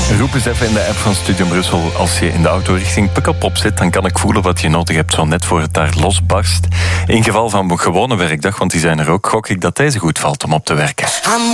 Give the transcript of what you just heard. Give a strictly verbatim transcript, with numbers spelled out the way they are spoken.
Roep eens even in de app van Studio Brussel. Als je in de auto richting Pukkelpop zit, dan kan ik voelen wat je nodig hebt zo net voor het daar losbarst. In geval van een gewone werkdag, want die zijn er ook, gok ik dat deze goed valt om op te werken.